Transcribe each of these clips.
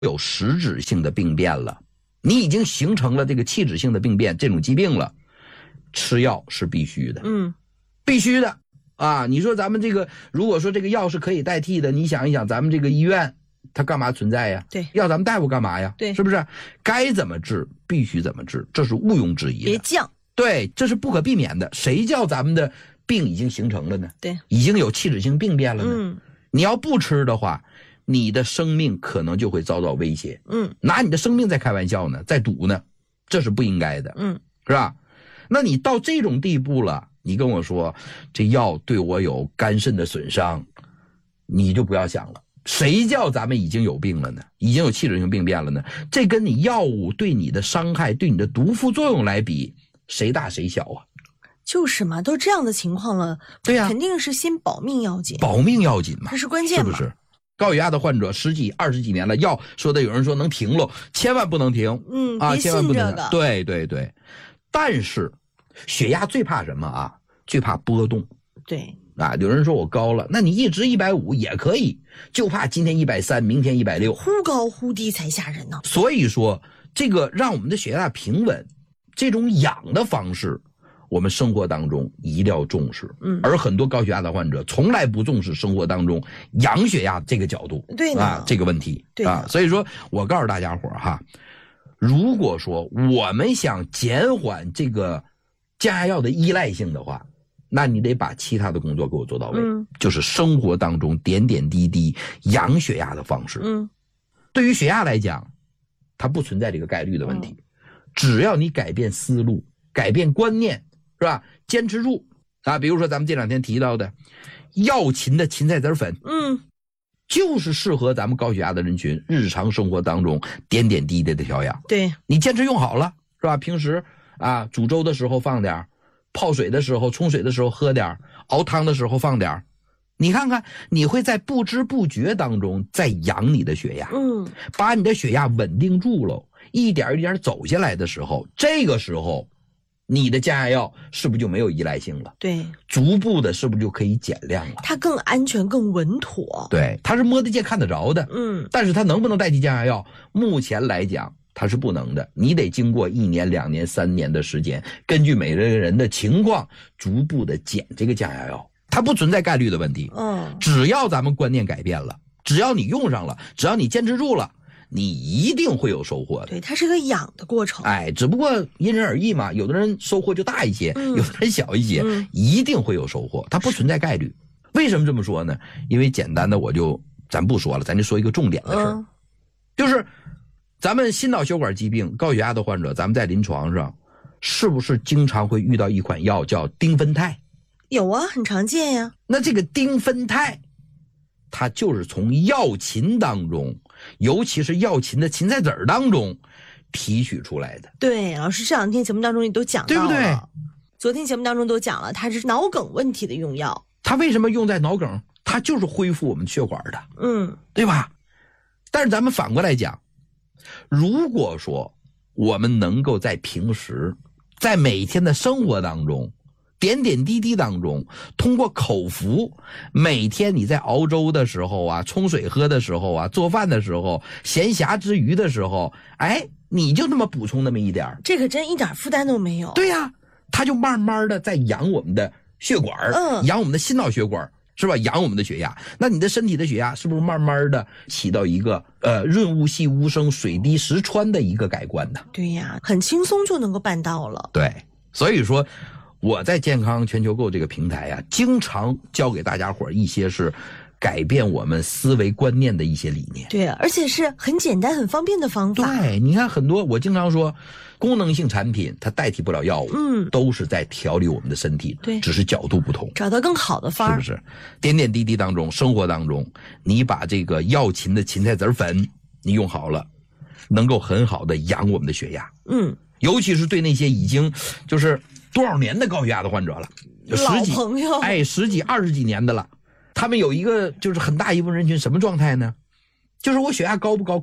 有实质性的病变了，你已经形成了这个器质性的病变这种疾病了，吃药是必须的，必须的啊！你说咱们这个，如果说这个药是可以代替的，你想一想，咱们这个医院它干嘛存在呀？ 对， 要咱们大夫干嘛呀？ 对， 是不是？该怎么治必须怎么治，这是毋庸置疑的。 别犟。 对，这是不可避免的。谁叫咱们的病已经形成了呢？ 对， 已经有器质性病变了呢。你要不吃的话，你的生命可能就会遭到威胁。拿你的生命在开玩笑呢，在赌呢，这是不应该的。是吧？那你到这种地步了，你跟我说这药对我有肝肾的损伤，你就不要想了。谁叫咱们已经有病了呢？已经有器质性病变了呢？这跟你药物对你的伤害、对你的毒副作用来比，谁大谁小啊？ 就是嘛，都这样的情况了， 对呀， 肯定是先保命要紧。 保命要紧嘛， 这是关键嘛， 是不是？高血压的患者10几、20几年了，药说的有人说能停了，千万不能停。 别信千万不能这个。 对对对，但是血压最怕什么啊？最怕波动。 对啊，有人说我高了，那你一直150也可以，就怕今天130，明天160， 忽高忽低才吓人呢。 所以说，这个让我们的血压平稳，这种养的方式，我们生活当中一定要重视。而很多高血压的患者从来不重视生活当中养血压这个角度， 对啊，这个问题， 对啊，所以说我告诉大家伙哈，如果说我们想减缓这个降压药的依赖性的话，那你得把其他的工作给我做到位，就是生活当中点点滴滴养血压的方式。对于血压来讲，它不存在这个概率的问题，只要你改变思路，改变观念，是吧？坚持住啊！比如说咱们这两天提到的药芹的芹菜籽粉，就是适合咱们高血压的人群日常生活当中点点滴滴的调养。 对， 你坚持用好了，是吧？平时啊煮粥的时候放点，泡水的时候冲水的时候喝点，熬汤的时候放点，你看看你会在不知不觉当中在养你的血压，把你的血压稳定住了，一点一点走下来的时候，这个时候你的降压药是不是就没有依赖性了？ 对， 逐步的是不是就可以减量了？ 它更安全更稳妥。 对，它是摸得见看得着的。但是它能不能代替降压药？目前来讲它是不能的，你得经过1年、2年、3年的时间，根据每个人的情况逐步的减这个降压药，它不存在概率的问题。只要咱们观念改变了，只要你用上了，只要你坚持住了，你一定会有收获的。 对，它是个养的过程。 只不过因人而异嘛，有的人收获就大一些，有的人小一些，一定会有收获，它不存在概率。为什么这么说呢？因为简单的咱不说了，咱就说一个重点的事儿，就是咱们心脑血管疾病、高血压的患者，咱们在临床上是不是经常会遇到一款药叫丁酚酞？ 有啊，很常见呀。 那这个丁酚酞，它就是从药芹当中，尤其是药芹的芹菜籽当中提取出来的。 对，老师这2天节目当中你都讲到了， 对不对？ 昨天节目当中都讲了，它是脑梗问题的用药。 它为什么用在脑梗？它就是恢复我们血管的，对吧？但是咱们反过来讲，如果说我们能够在平时，在每天的生活当中，点点滴滴当中，通过口服，每天你在熬粥的时候啊，冲水喝的时候啊，做饭的时候，闲暇之余的时候，你就那么补充那么一点， 这可真一点负担都没有。 对呀，它就慢慢的在养我们的血管，养我们的心脑血管，是吧？养我们的血压。那你的身体的血压是不是慢慢的起到一个润物细无声、水滴石穿的一个改观呢？ 对呀，很轻松就能够办到了。 对，所以说我在健康全球购这个平台啊，经常教给大家伙一些是改变我们思维观念的一些理念。 对，而且是很简单很方便的方法。 对，你看很多我经常说功能性产品它代替不了药物，都是在调理我们的身体， 对， 只是角度不同， 找到更好的方法，是不是？点点滴滴当中，生活当中，你把这个药芹的芹菜籽粉你用好了，能够很好的养我们的血压。尤其是对那些已经就是多少年的高血压的患者了， 老朋友 10几20几年的了，他们有一个就是很大一部分人群什么状态呢？就是我血压高不高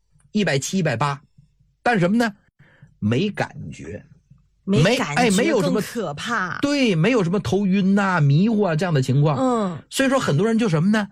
？170、180，但是什么呢？没感觉， 没感觉， 没有什么可怕。 对，没有什么头晕啊、迷糊啊这样的情况。所以说很多人就什么呢？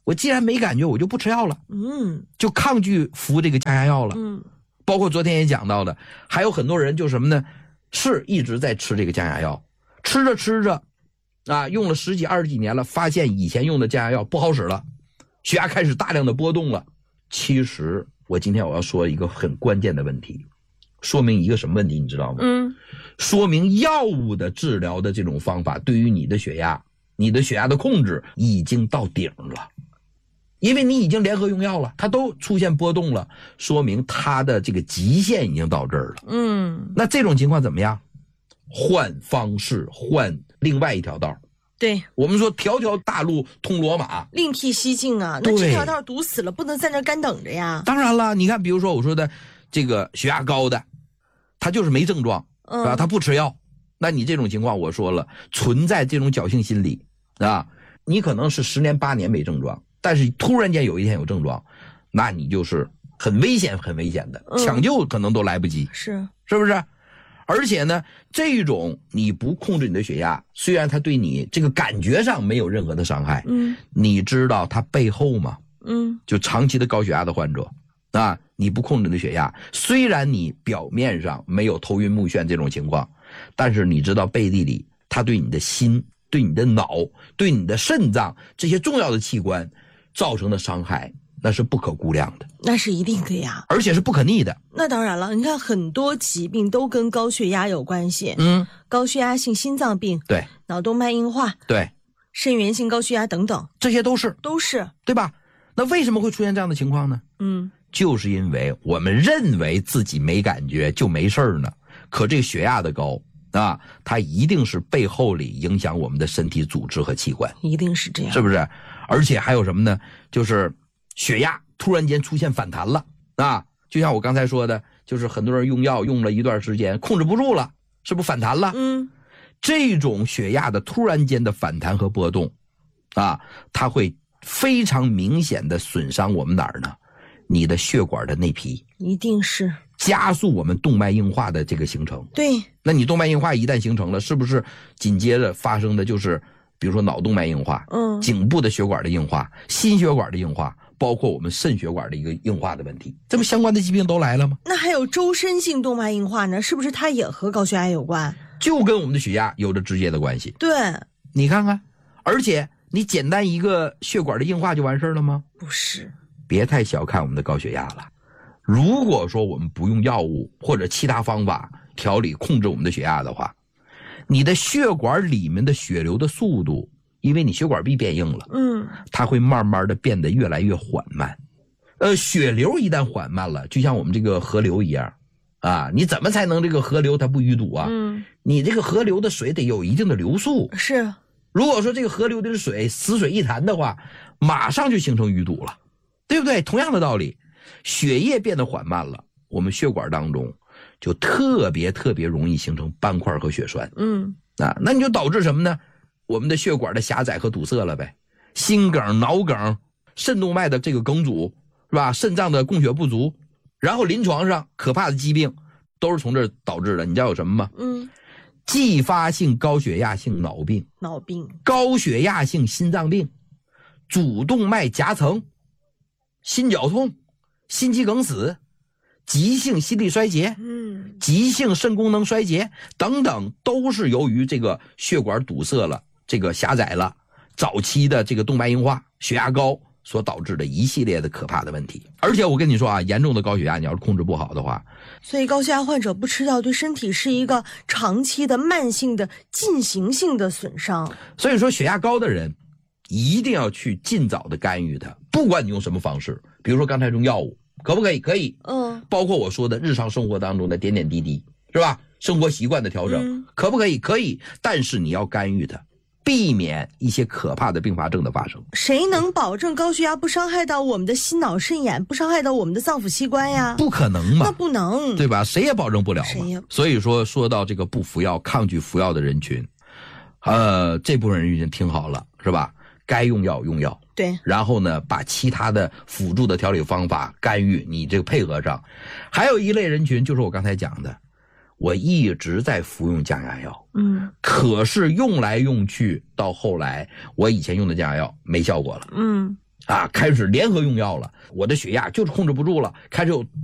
我既然没感觉，我就不吃药了，就抗拒服这个降压药了，包括昨天也讲到的，还有很多人就什么呢？是一直在吃这个降压药，吃着吃着，啊，用了10几20几年了，发现以前用的降压药不好使了，血压开始大量的波动了。其实我今天我要说一个很关键的问题，说明一个什么问题你知道吗？说明药物的治疗的这种方法对于你的血压的控制已经到顶了。因为你已经联合用药了，它都出现波动了，说明它的这个极限已经到这儿了。那这种情况怎么样？换方式，换另外一条道。 对， 我们说条条大路通罗马， 另辟蹊径啊。那这条道堵死了，不能在那干等着呀。 当然了，你看，比如说我说的这个血压高的，他就是没症状，啊，他不吃药，那你这种情况，我说了，存在这种侥幸心理啊，你可能是10年8年没症状，但是突然间有一天有症状，那你就是很危险的，抢救可能都来不及，是不是？而且呢，这种你不控制你的血压，虽然它对你这个感觉上没有任何的伤害，你知道它背后吗？就长期的高血压的患者啊，你不控制你的血压，虽然你表面上没有头晕目眩这种情况，但是你知道背地里它对你的心、对你的脑、对你的肾脏这些重要的器官造成的伤害，那是不可估量的， 那是一定的呀， 而且是不可逆的。 那当然了，你看很多疾病都跟高血压有关系，高血压性心脏病， 对， 脑动脉硬化， 对， 肾源性高血压等等， 这些都是，对吧？那为什么会出现这样的情况呢？就是因为我们认为自己没感觉就没事呢，可这个血压的高啊，它一定是背后里影响我们的身体组织和器官， 一定是这样， 是不是？而且还有什么呢？就是血压突然间出现反弹了啊，就像我刚才说的，就是很多人用药用了一段时间控制不住了，是不是反弹了？这种血压的突然间的反弹和波动啊，它会非常明显的损伤我们哪儿呢？你的血管的内皮，一定是加速我们动脉硬化的这个形成。对，那你动脉硬化一旦形成了，是不是紧接着发生的就是比如说脑动脉硬化，颈部的血管的硬化，心血管的硬化，包括我们肾血管的一个硬化的问题，这不相关的疾病都来了吗？那还有周身性动脉硬化呢，是不是它也和高血压有关？就跟我们的血压有着直接的关系。对，你看看，而且你简单一个血管的硬化就完事了吗？不是，别太小看我们的高血压了。如果说我们不用药物或者其他方法调理控制我们的血压的话，你的血管里面的血流的速度，因为你血管壁变硬了，它会慢慢的变得越来越缓慢。血流一旦缓慢了，就像我们这个河流一样啊，你怎么才能这个河流它不淤堵啊？你这个河流的水得有一定的流速。是，如果说这个河流的水死水一潭的话，马上就形成淤堵了，对不对？同样的道理，血液变得缓慢了，我们血管当中就特别容易形成斑块和血栓。那你就导致什么呢？我们的血管的狭窄和堵塞了呗，心梗、脑梗、肾动脉的这个梗阻，是吧？肾脏的供血不足，然后临床上可怕的疾病都是从这儿导致的。你知道有什么吗？继发性高血压性脑病、高血压性心脏病、主动脉夹层、心绞痛、心肌梗死、急性心力衰竭、急性肾功能衰竭等等，都是由于这个血管堵塞了，这个狭窄了，早期的这个动脉硬化、血压高所导致的一系列的可怕的问题。而且我跟你说啊，严重的高血压你要是控制不好的话，所以高血压患者不吃药对身体是一个长期的慢性的进行性的损伤。所以说血压高的人一定要去尽早的干预它，不管你用什么方式，比如说刚才用药物，可不可以？可以。包括我说的日常生活当中的点点滴滴，是吧？生活习惯的调整，可不可以？可以。但是你要干预它，避免一些可怕的并发症的发生。谁能保证高血压不伤害到我们的心脑肾眼，不伤害到我们的脏腑器官呀？不可能嘛，那不能，对吧？谁也保证不了嘛。所以说到这个不服药、抗拒服药的人群，这部分人群听好了，是吧？该用药用药，对，然后呢，把其他的辅助的调理方法干预你这个配合上。还有一类人群就是我刚才讲的，我一直在服用降压药，可是用来用去到后来，我以前用的降压药没效果了， 开始联合用药了，我的血压就是控制不住了，开始有